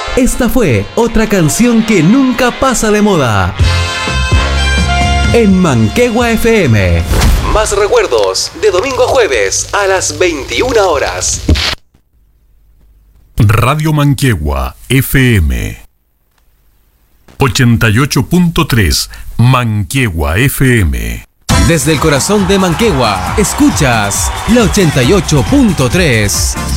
Esta fue otra canción que nunca pasa de moda. En Manquehua FM. Más recuerdos de domingo a jueves a las 21 horas. Radio Manquehua FM 88.3 Manquehua FM. Desde el corazón de Manquehua, escuchas la 88.3.